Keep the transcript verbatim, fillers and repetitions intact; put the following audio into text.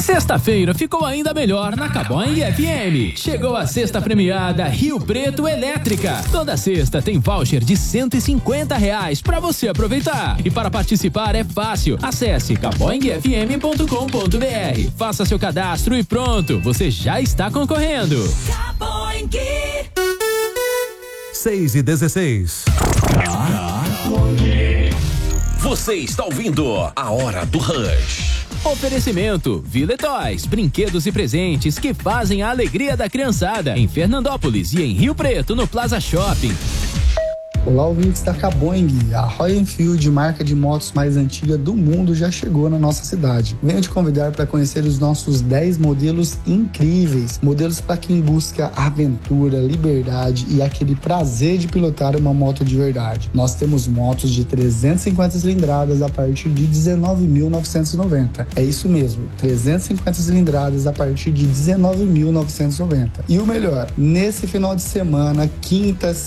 Sexta-feira ficou ainda melhor na Caboing F M. Chegou a sexta premiada Rio Preto Elétrica. Toda sexta tem voucher de cento e cinquenta reais pra você aproveitar. E para participar é fácil. Acesse caboing f m ponto com ponto b r. Faça seu cadastro e pronto, você já está concorrendo. Caboing. seis e dezesseis. Você está ouvindo a Hora do Rush. Oferecimento Vila Toys, brinquedos e presentes que fazem a alegria da criançada. Em Fernandópolis e em Rio Preto, no Plaza Shopping. Olá, ouvintes da Caboing. A Royal Enfield, marca de motos mais antiga do mundo, já chegou na nossa cidade. Venho te convidar para conhecer os nossos dez modelos incríveis. Modelos para quem busca aventura, liberdade e aquele prazer de pilotar uma moto de verdade. Nós temos motos de trezentas e cinquenta cilindradas a partir de dezenove mil novecentos e noventa. É isso mesmo, trezentas e cinquenta cilindradas a partir de dezenove mil novecentos e noventa. E o melhor, nesse final de semana, quinta,